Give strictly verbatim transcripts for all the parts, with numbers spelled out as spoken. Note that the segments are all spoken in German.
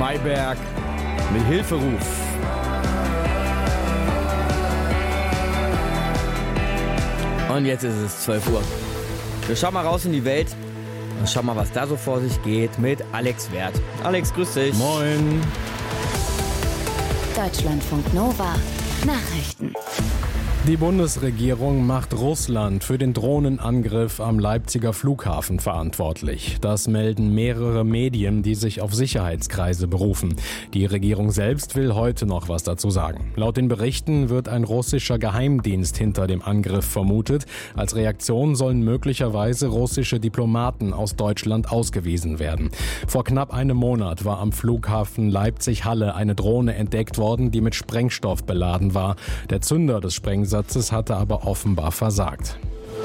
Freiberg mit Hilferuf. Und jetzt ist es zwölf Uhr. Wir schauen mal raus in die Welt und schauen mal, was da so vor sich geht mit Alex Werth. Alex, grüß dich. Moin. Deutschlandfunk Nova. Nachrichten. Die Bundesregierung macht Russland für den Drohnenangriff am Leipziger Flughafen verantwortlich. Das melden mehrere Medien, die sich auf Sicherheitskreise berufen. Die Regierung selbst will heute noch was dazu sagen. Laut den Berichten wird ein russischer Geheimdienst hinter dem Angriff vermutet. Als Reaktion sollen möglicherweise russische Diplomaten aus Deutschland ausgewiesen werden. Vor knapp einem Monat war am Flughafen Leipzig-Halle eine Drohne entdeckt worden, die mit Sprengstoff beladen war. Der Zünder des Sprengsatzes hatte aber offenbar versagt.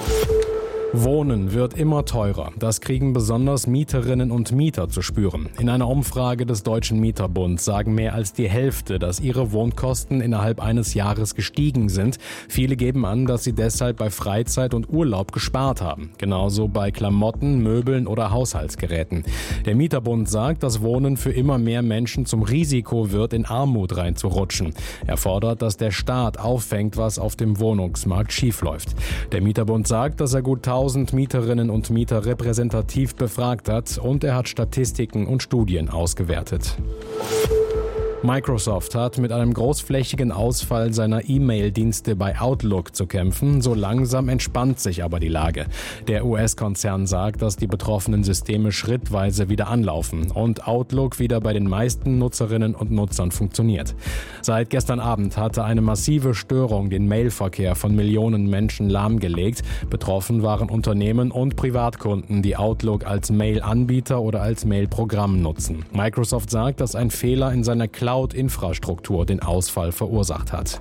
Wohnen wird immer teurer. Das kriegen besonders Mieterinnen und Mieter zu spüren. In einer Umfrage des Deutschen Mieterbunds sagen mehr als die Hälfte, dass ihre Wohnkosten innerhalb eines Jahres gestiegen sind. Viele geben an, dass sie deshalb bei Freizeit und Urlaub gespart haben. Genauso bei Klamotten, Möbeln oder Haushaltsgeräten. Der Mieterbund sagt, dass Wohnen für immer mehr Menschen zum Risiko wird, in Armut reinzurutschen. Er fordert, dass der Staat auffängt, was auf dem Wohnungsmarkt schiefläuft. Der Mieterbund sagt, dass er gut tausend Mieterinnen und Mieter repräsentativ befragt hat und er hat Statistiken und Studien ausgewertet. Microsoft hat mit einem großflächigen Ausfall seiner E-Mail-Dienste bei Outlook zu kämpfen. So langsam entspannt sich aber die Lage. Der U S-Konzern sagt, dass die betroffenen Systeme schrittweise wieder anlaufen und Outlook wieder bei den meisten Nutzerinnen und Nutzern funktioniert. Seit gestern Abend hatte eine massive Störung den Mailverkehr von Millionen Menschen lahmgelegt. Betroffen waren Unternehmen und Privatkunden, die Outlook als Mail-Anbieter oder als Mail-Programm nutzen. Microsoft sagt, dass ein Fehler in seiner Cloud Infrastruktur den Ausfall verursacht hat.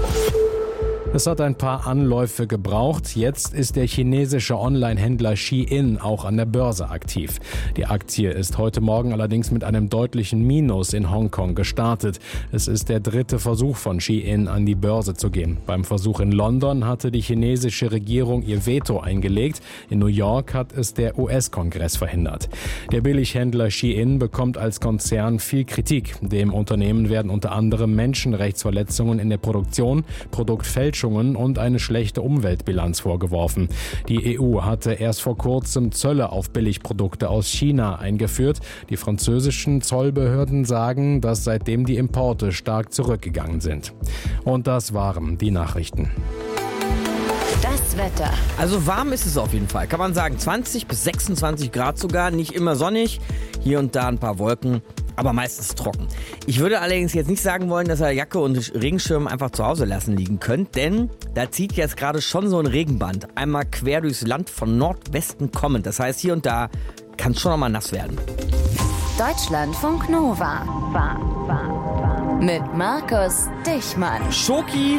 Es hat ein paar Anläufe gebraucht. Jetzt ist der chinesische Online-Händler Shein auch an der Börse aktiv. Die Aktie ist heute Morgen allerdings mit einem deutlichen Minus in Hongkong gestartet. Es ist der dritte Versuch von Shein, an die Börse zu gehen. Beim Versuch in London hatte die chinesische Regierung ihr Veto eingelegt. In New York hat es der U S-Kongress verhindert. Der Billighändler Shein bekommt als Konzern viel Kritik. Dem Unternehmen werden unter anderem Menschenrechtsverletzungen in der Produktion, Produktfälschung und eine schlechte Umweltbilanz vorgeworfen. Die E U hatte erst vor kurzem Zölle auf Billigprodukte aus China eingeführt. Die französischen Zollbehörden sagen, dass seitdem die Importe stark zurückgegangen sind. Und das waren die Nachrichten. Das Wetter. Also warm ist es auf jeden Fall, kann man sagen. zwanzig bis sechsundzwanzig Grad sogar, nicht immer sonnig. Hier und da ein paar Wolken, aber meistens trocken. Ich würde allerdings jetzt nicht sagen wollen, dass ihr Jacke und Regenschirm einfach zu Hause lassen liegen könnt, denn da zieht jetzt gerade schon so ein Regenband einmal quer durchs Land von Nordwesten kommend. Das heißt, hier und da kann es schon noch mal nass werden. Deutschlandfunk Nova. Mit Markus Dichmann. Schoki